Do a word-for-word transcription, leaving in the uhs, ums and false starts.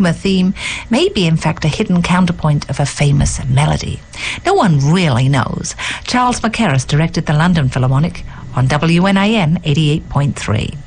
Yakima theme may be in fact a hidden counterpoint of a famous melody. No one really knows. Charles Mackerras directed the London Philharmonic on W N A N eighty-eight point three.